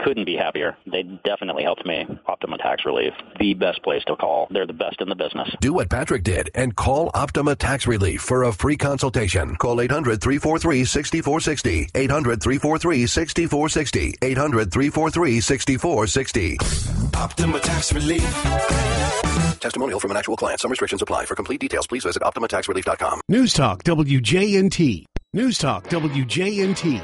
couldn't be happier. They definitely helped me. Optima Tax Relief, the best place to call. They're the best in the business. Do what Patrick did and call Optima Tax Relief for a free consultation. Call 800-343-6460. 800-343-6460. 800-343-6460. Optima Tax Relief. Testimonial from an actual client. Some restrictions apply. For complete details, please visit OptimaTaxRelief.com. News Talk WJNT. News Talk WJNT.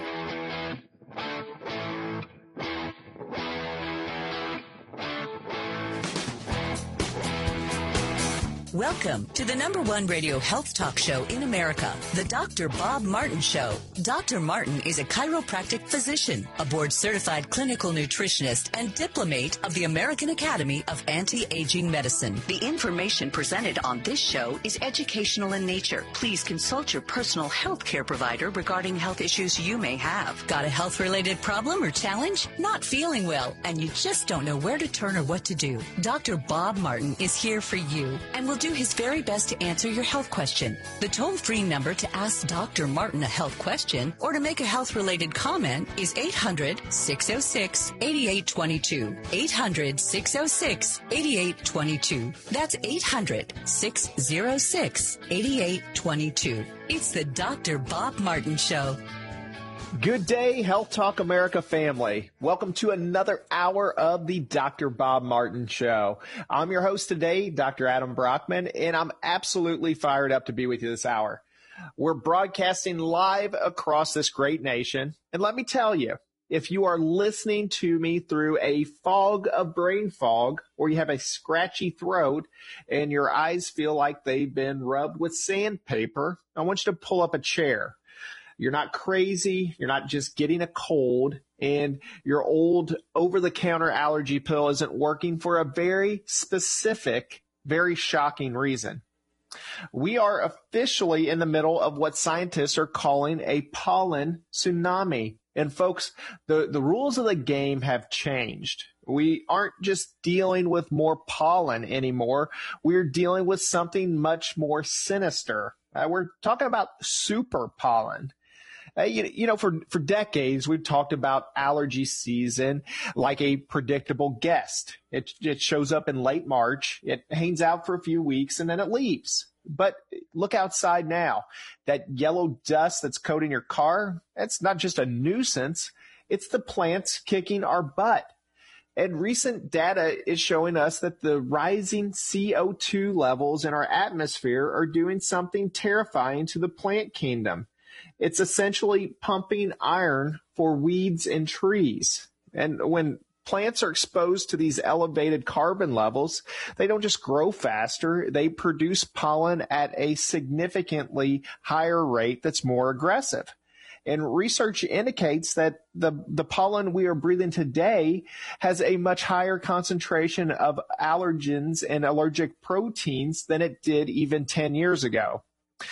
Welcome to the #1 radio health talk show in America, the Dr. Bob Martin Show. Dr. Martin is a chiropractic physician, a board-certified clinical nutritionist, and diplomate of the American Academy of Anti-Aging Medicine. The information presented on this show is educational in nature. Please consult your personal health care provider regarding health issues you may have. Got a health-related problem or challenge? Not feeling well, and you just don't know where to turn or what to do? Dr. Bob Martin is here for you and will do his very best to answer your health question. The toll-free number to ask Dr. Martin a health question or to make a health-related comment is 800-606-8822. 800-606-8822. That's 800-606-8822. It's the Dr. Bob Martin Show. Good day, Health Talk America family. Welcome to another hour of the Dr. Bob Martin Show. I'm your host today, Dr. Adam Brockman, and I'm absolutely fired up to be with you this hour. We're broadcasting live across this great nation, and let me tell you, if you are listening to me through a fog of brain fog, or you have a scratchy throat and your eyes feel like they've been rubbed with sandpaper, I want you to pull up a chair. You're not crazy. You're not just getting a cold, and your old over-the-counter allergy pill isn't working for a very specific, very shocking reason. We are officially in the middle of what scientists are calling a pollen tsunami. And folks, the rules of the game have changed. We aren't just dealing with more pollen anymore. We're dealing with something much more sinister. We're talking about super pollen. For decades, we've talked about allergy season like a predictable guest. It shows up in late March, it hangs out for a few weeks, and then it leaves. But look outside now. That yellow dust that's coating your car, that's not just a nuisance. It's the plants kicking our butt. And recent data is showing us that the rising CO2 levels in our atmosphere are doing something terrifying to the plant kingdom. It's essentially pumping iron for weeds and trees. And when plants are exposed to these elevated carbon levels, they don't just grow faster, they produce pollen at a significantly higher rate that's more aggressive. And research indicates that the pollen we are breathing today has a much higher concentration of allergens and allergic proteins than it did even 10 years ago.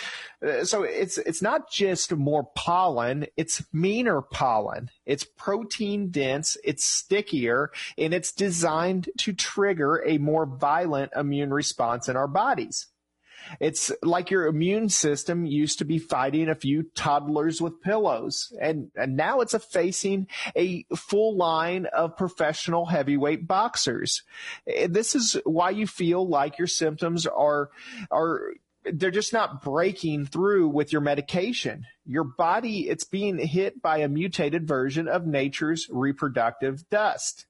So it's not just more pollen, it's meaner pollen. It's protein dense, it's stickier, and it's designed to trigger a more violent immune response in our bodies. It's like your immune system used to be fighting a few toddlers with pillows, and now it's facing a full line of professional heavyweight boxers. This is why you feel like your symptoms are they're just not breaking through with your medication. Your body, it's being hit by a mutated version of nature's reproductive dust.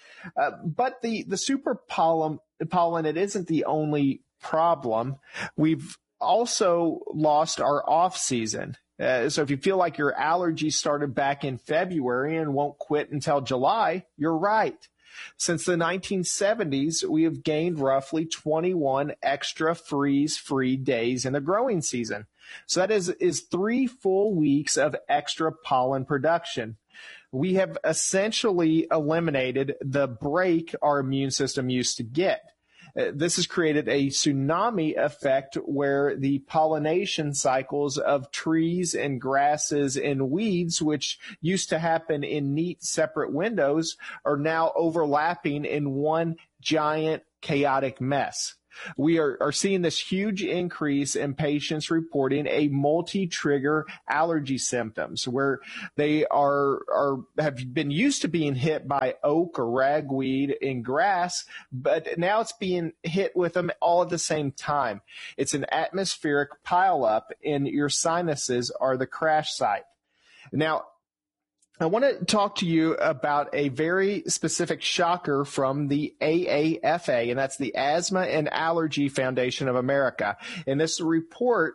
But the super pollen, it isn't the only problem. We've also lost our off season. So if you feel like your allergies started back in February and won't quit until July, you're right. Since the 1970s, we have gained roughly 21 extra freeze-free days in the growing season. So that is 3 full weeks of extra pollen production. We have essentially eliminated the break our immune system used to get. This has created a tsunami effect where the pollination cycles of trees and grasses and weeds, which used to happen in neat separate windows, are now overlapping in one giant chaotic mess. We are seeing this huge increase in patients reporting a multi-trigger allergy symptoms where they have been used to being hit by oak or ragweed and grass, but now it's being hit with them all at the same time. It's an atmospheric pileup, and your sinuses are the crash site. Now, I want to talk to you about a very specific shocker from the AAFA, and that's the Asthma and Allergy Foundation of America. In this report,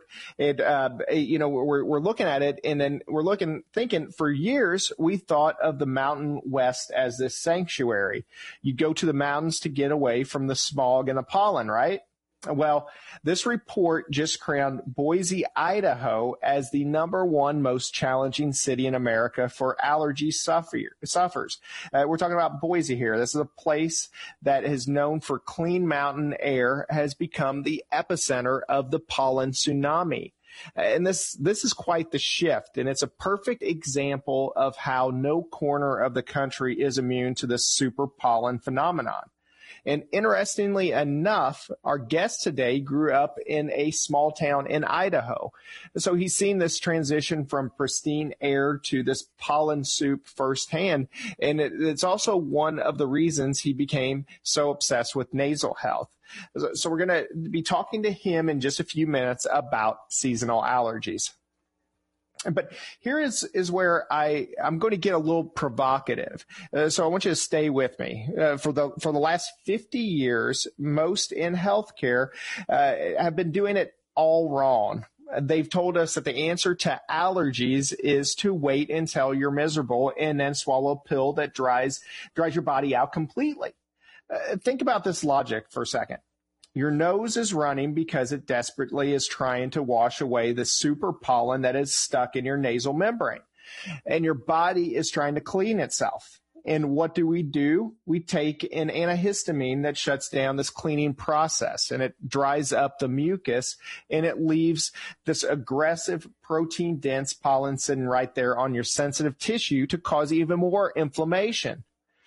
we're looking at it, and then we're thinking for years we thought of the Mountain West as this sanctuary. You go to the mountains to get away from the smog and the pollen, right? Well, this report just crowned Boise, Idaho as the #1 most challenging city in America for allergy sufferers. We're talking about Boise here. This is a place that is known for clean mountain air, has become the epicenter of the pollen tsunami. And this is quite the shift, and it's a perfect example of how no corner of the country is immune to this super pollen phenomenon. And interestingly enough, our guest today grew up in a small town in Idaho. So he's seen this transition from pristine air to this pollen soup firsthand. And it's also one of the reasons he became so obsessed with nasal health. So we're going to be talking to him in just a few minutes about seasonal allergies. But here is where I'm going to get a little provocative. So I want you to stay with me. For the last 50 years, most in healthcare have been doing it all wrong. They've told us that the answer to allergies is to wait until you're miserable and then swallow a pill that dries your body out completely. Think about this logic for a second. Your nose is running because it desperately is trying to wash away the super pollen that is stuck in your nasal membrane. And your body is trying to clean itself. And what do? We take an antihistamine that shuts down this cleaning process, and it dries up the mucus, and it leaves this aggressive protein-dense pollen sitting right there on your sensitive tissue to cause even more inflammation.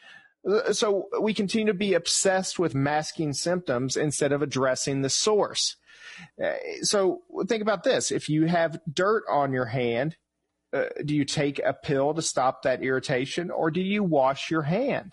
So we continue to be obsessed with masking symptoms instead of addressing the source. So think about this. If you have dirt on your hand, do you take a pill to stop that irritation, or do you wash your hand?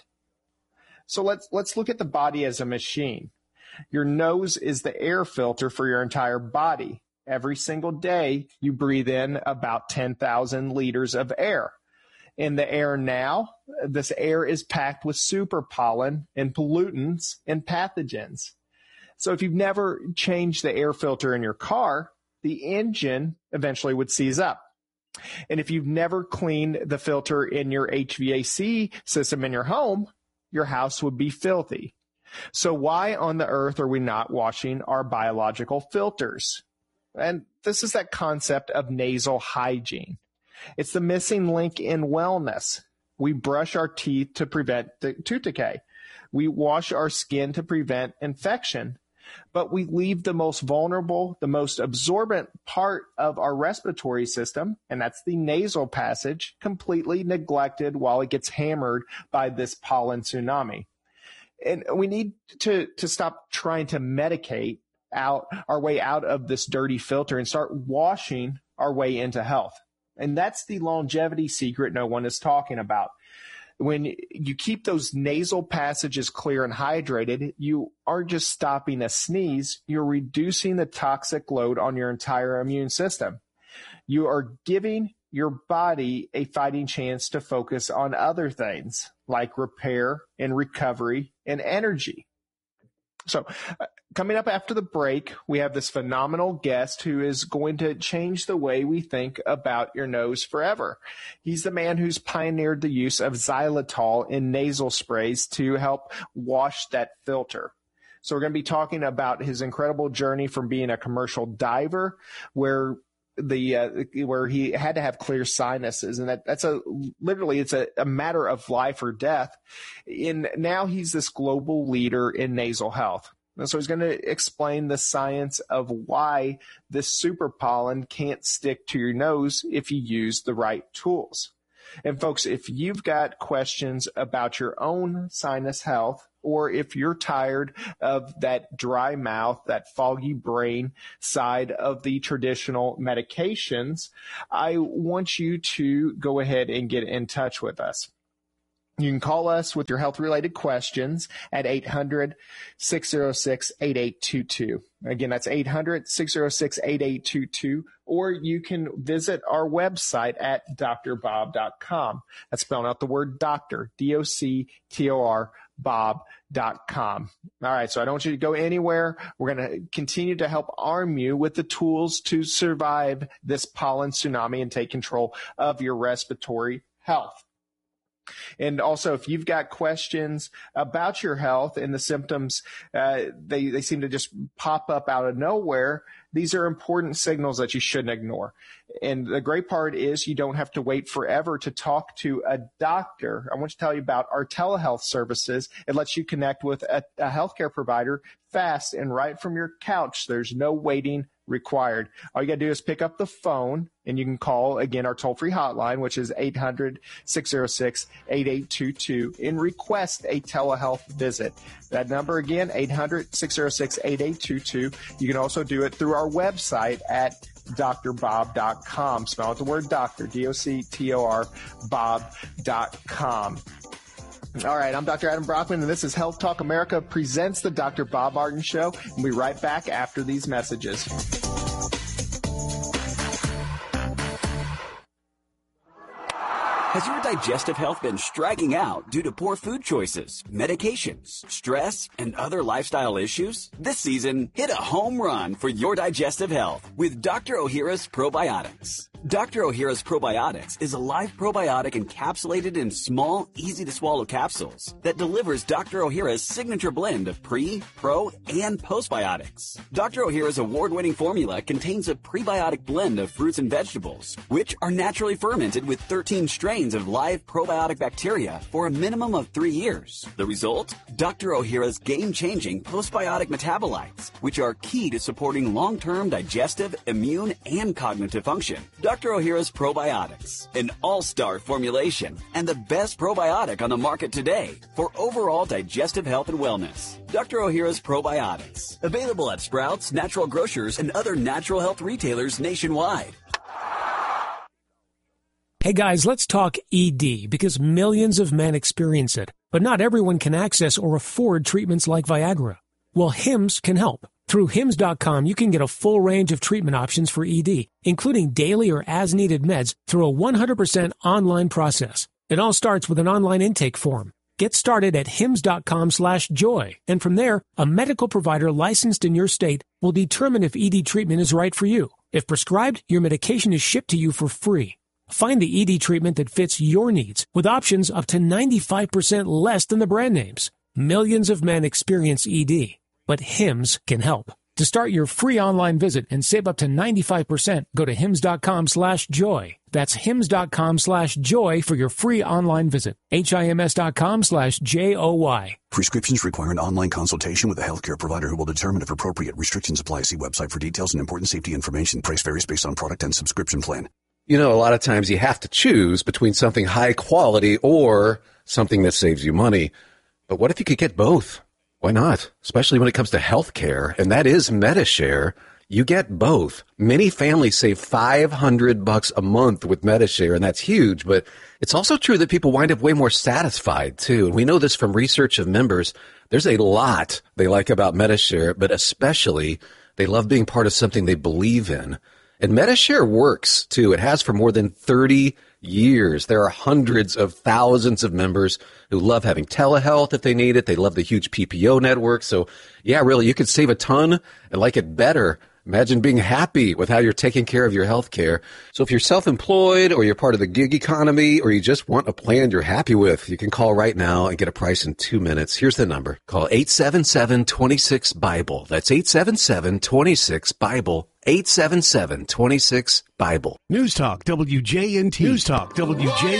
So let's look at the body as a machine. Your nose is the air filter for your entire body. Every single day, you breathe in about 10,000 liters of air. In the air now, this air is packed with super pollen and pollutants and pathogens. So if you've never changed the air filter in your car, the engine eventually would seize up. And if you've never cleaned the filter in your HVAC system in your home, your house would be filthy. So why on the earth are we not washing our biological filters? And this is that concept of nasal hygiene. It's the missing link in wellness. We brush our teeth to prevent tooth decay. We wash our skin to prevent infection. But we leave the most vulnerable, the most absorbent part of our respiratory system, and that's the nasal passage, completely neglected while it gets hammered by this pollen tsunami. And we need to stop trying to medicate out our way out of this dirty filter and start washing our way into health. And that's the longevity secret no one is talking about. When you keep those nasal passages clear and hydrated, you aren't just stopping a sneeze, you're reducing the toxic load on your entire immune system. You are giving your body a fighting chance to focus on other things like repair and recovery and energy. So coming up after the break, we have this phenomenal guest who is going to change the way we think about your nose forever. He's the man who's pioneered the use of xylitol in nasal sprays to help wash that filter. So we're going to be talking about his incredible journey from being a commercial diver where he had to have clear sinuses, and that's literally a matter of life or death. And now he's this global leader in nasal health. And so he's going to explain the science of why this super pollen can't stick to your nose if you use the right tools. And folks, if you've got questions about your own sinus health, or if you're tired of that dry mouth, that foggy brain side of the traditional medications, I want you to go ahead and get in touch with us. You can call us with your health-related questions at 800-606-8822. Again, that's 800-606-8822. Or you can visit our website at drbob.com. That's spelling out the word doctor, D-O-C-T-O-R, bob.com. All right, so I don't want you to go anywhere. We're going to continue to help arm you with the tools to survive this pollen tsunami and take control of your respiratory health. And also, if you've got questions about your health and the symptoms, they seem to just pop up out of nowhere, these are important signals that you shouldn't ignore. And the great part is you don't have to wait forever to talk to a doctor. I want to tell you about our telehealth services. It lets you connect with a healthcare provider fast and right from your couch. There's no waiting required. All you got to do is pick up the phone, and you can call, again, our toll-free hotline, which is 800-606-8822, and request a telehealth visit. That number, again, 800-606-8822. You can also do it through our website at drbob.com. Spell out the word doctor, D-O-C-T-O-R, bob.com. All right, I'm Dr. Adam Brockman, and this is Health Talk America presents the Dr. Bob Martin Show. We'll be right back after these messages. Has your digestive health been striking out due to poor food choices, medications, stress, and other lifestyle issues? This season, hit a home run for your digestive health with Dr. Ohhira's Probiotics. Dr. Ohhira's Probiotics is a live probiotic encapsulated in small, easy-to-swallow capsules that delivers Dr. Ohhira's signature blend of pre, pro, and postbiotics. Dr. Ohhira's award-winning formula contains a prebiotic blend of fruits and vegetables, which are naturally fermented with 13 strains of live probiotic bacteria for a minimum of 3 years. The result? Dr. Ohhira's game-changing postbiotic metabolites, which are key to supporting long-term digestive, immune, and cognitive function. Dr. Ohhira's Probiotics, an all-star formulation and the best probiotic on the market today for overall digestive health and wellness. Dr. Ohhira's Probiotics, available at Sprouts, Natural Grocers, and other natural health retailers nationwide. Hey guys, let's talk ED because millions of men experience it, but not everyone can access or afford treatments like Viagra. Well, Hims can help. Through Hims.com, you can get a full range of treatment options for ED, including daily or as-needed meds through a 100% online process. It all starts with an online intake form. Get started at Hims.com/joy, and from there, a medical provider licensed in your state will determine if ED treatment is right for you. If prescribed, your medication is shipped to you for free. Find the ED treatment that fits your needs with options up to 95% less than the brand names. Millions of men experience ED, but Hims can help. To start your free online visit and save up to 95%, go to Hims.com/joy. That's Hims.com/joy for your free online visit. HIMS.com/JOY. Prescriptions require an online consultation with a healthcare provider who will determine if appropriate. Restrictions apply. See website for details and important safety information. Price varies based on product and subscription plan. You know, a lot of times you have to choose between something high quality or something that saves you money. But what if you could get both? Why not? Especially when it comes to health care, and that is MediShare. You get both. Many families save $500 a month with MediShare, and that's huge, but it's also true that people wind up way more satisfied, too. And we know this from research of members. There's a lot they like about MediShare, but especially they love being part of something they believe in. And MediShare works, too. It has for more than 30 years. There are hundreds of thousands of members who love having telehealth if they need it. They love the huge PPO network. So, yeah, really, you could save a ton and like it better. Imagine being happy with how you're taking care of your health care. So if you're self-employed or you're part of the gig economy or you just want a plan you're happy with, you can call right now and get a price in 2 minutes. Here's the number. Call 877-26-BIBLE. That's 877-26-BIBLE. 877-26-BIBLE. News Talk WJNT. News Talk WJNT.